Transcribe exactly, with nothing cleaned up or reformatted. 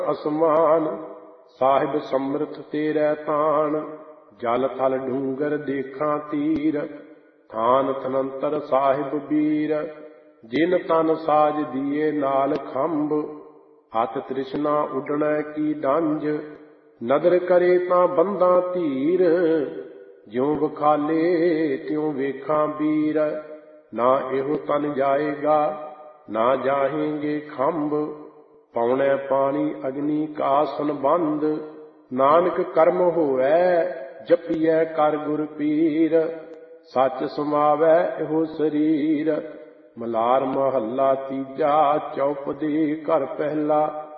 ਅਸਮਾਨ। ਸਾਹਿਬ ਸਮਰਥ ਤੇਰੇ ਤਾਣ, ਜਲ ਥਲ ਡੂੰਗਰ ਦੇਖਾਂ ਤੀਰ। ਥਾਨ ਥਨੰਤਰ ਸਾਹਿਬ ਬੀਰ, ਜਿਨ ਤਨ ਸਾਜ ਦੀਏ ਨਾਲ ਖੰਭ। ਹੱਥ ਤ੍ਰਿਸ਼ਨਾ ਉੱਡਣੈ ਕੀ ਡੰਜ, ਨਦਰ ਕਰੇ ਤਾਂ ਬੰਦਾਂ ਧੀਰ। ਜਿਉ ਬਖਾਲੇ ਤਿਉ ਵੇਖਾਂ ਵੀਰ, ਨਾ ਇਹੋ ਤਨ ਜਾਏਗਾ ਨਾ ਜਾਹੇਂਗੇ ਖੰਭ। ਪਾਉਣੈ ਪਾਣੀ ਅਗਨੀ ਕਾ ਸੰਬੰਧ, ਨਾਨਕ ਕਰਮ ਹੋਵੈ ਜਪੀਐ ਕਰ ਗੁਰ ਪੀਰ। ਸੱਚ ਸਮਾਵੈ ਇਹੋ ਸਰੀਰ। ਮਲਾਰ ਮਹੱਲਾ ਤੀਜਾ, ਚੌਪਦੀ ਘਰ ਪਹਿਲਾ।